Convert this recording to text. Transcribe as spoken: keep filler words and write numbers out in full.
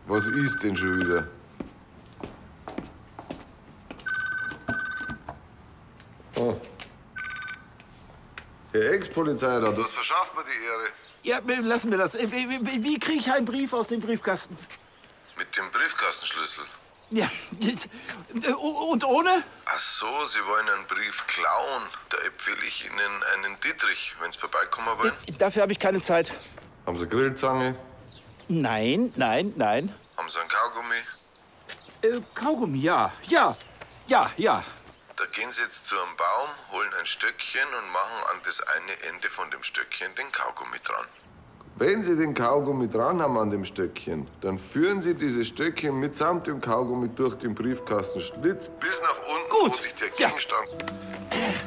Was ist denn schon wieder? Oh. Herr Ex-Polizeirat, was verschafft mir die Ehre? Ja, lassen wir das. Wie, wie, wie kriege ich einen Brief aus dem Briefkasten? Mit dem Briefkastenschlüssel. Ja, und ohne? Ach so, Sie wollen einen Brief klauen. Da empfehle ich Ihnen einen Dietrich, wenn Sie vorbeikommen wollen. Dafür habe ich keine Zeit. Haben Sie Grillzange? Nein, nein, nein. Haben Sie einen Kaugummi? Äh, Kaugummi, ja. Ja, ja, ja. Da gehen Sie jetzt zu einem Baum, holen ein Stöckchen und machen an das eine Ende von dem Stöckchen den Kaugummi dran. Wenn Sie den Kaugummi dran haben an dem Stöckchen, dann führen Sie dieses Stöckchen mitsamt dem Kaugummi durch den Briefkastenschlitz bis nach unten, Gut. wo sich der Ja. Gegenstand...